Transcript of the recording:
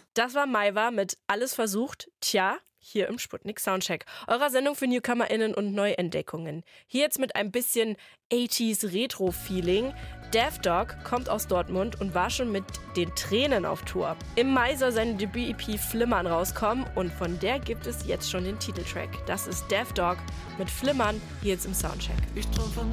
Das war Maiwa mit Alles versucht, tja, hier im Sputnik Soundcheck. Eurer Sendung für NewcomerInnen und Neuentdeckungen. Hier jetzt mit ein bisschen 80s Retro-Feeling. Daft Dog kommt aus Dortmund und war schon mit den Tränen auf Tour. Im Mai soll seine Debüt-EP Flimmern rauskommen und von der gibt es jetzt schon den Titeltrack. Das ist Daft Dog mit Flimmern hier jetzt im Soundcheck. Ich träum von